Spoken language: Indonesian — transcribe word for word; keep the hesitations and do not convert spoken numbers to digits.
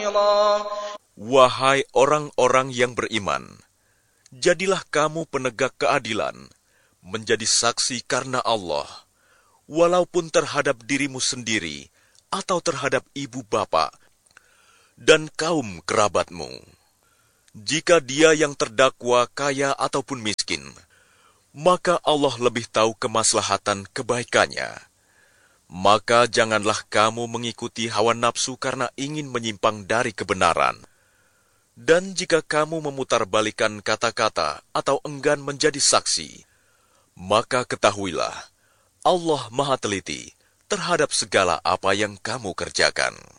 خبيرا. Wahai orang-orang yang beriman, jadilah kamu penegak keadilan, menjadi saksi karena Allah, walaupun terhadap dirimu sendiri atau terhadap ibu bapa dan kaum kerabatmu. Jika dia yang terdakwa kaya ataupun miskin, maka Allah lebih tahu kemaslahatan kebaikannya. Maka janganlah kamu mengikuti hawa nafsu karena ingin menyimpang dari kebenaran. Dan jika kamu memutarbalikan kata-kata atau enggan menjadi saksi, maka ketahuilah, Allah Maha Teliti terhadap segala apa yang kamu kerjakan.